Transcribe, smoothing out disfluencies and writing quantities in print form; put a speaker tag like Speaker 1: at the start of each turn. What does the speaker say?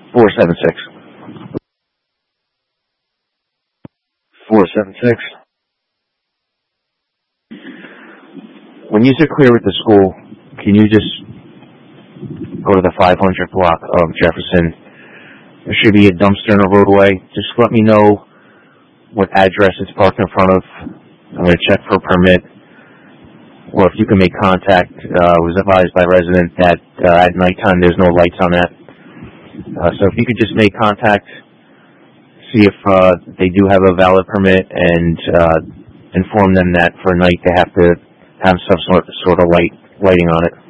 Speaker 1: 476. 476. When you sit clear with the school, can you just go to the 500 block of Jefferson? There should be a dumpster in the roadway. Just let me know what address it's parked in front of. I'm going to check for a permit. Or if you can make contact, was advised by a resident that at nighttime there's no lights on that. So if you could just make contact, see if they do have a valid permit, and inform them that for night they have to have some sort of lighting on it.